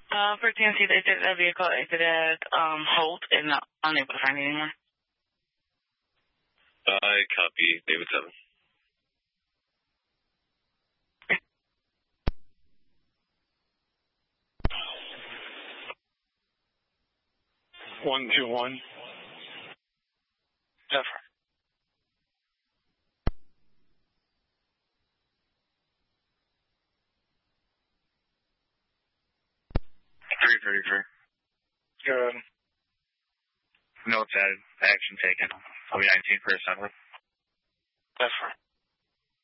For TNC, they said the vehicle exited at Holt and not unable to find anyone. I copy. David 7. (121) Zephyr. 333. Good. Notes added. Action taken. I'll be 19 for assembly. Zephyr.